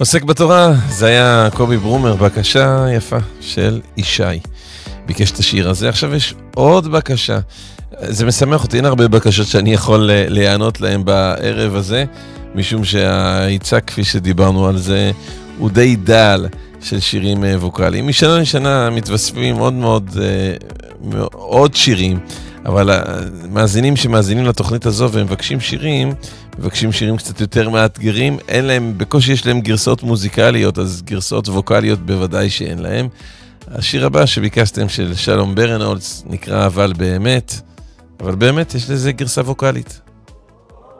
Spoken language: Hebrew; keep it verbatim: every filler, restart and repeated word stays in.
עוסק בתורה, זה היה קובי ברומר, בקשה יפה של ישי. ביקש את השיר הזה, עכשיו יש עוד בקשה. זה משמח אותי, אין הרבה בקשות שאני יכול להיענות להם בערב הזה, משום שההיצע, כפי שדיברנו על זה, הוא די דל של שירים ווקליים. משנה לשנה מתווספים עוד מאוד, עוד שירים, אבל המאזינים שמאזינים לתוכנית הזו והם מבקשים שירים, מבקשים שירים קצת יותר מאתגרים, אין להם, בקושי יש להם גרסאות מוזיקליות, אז גרסאות ווקליות בוודאי שאין להם. השיר הבא שביקשתם של שלום ברנהולץ נקרא אבל באמת, אבל באמת יש לזה גרסה ווקלית.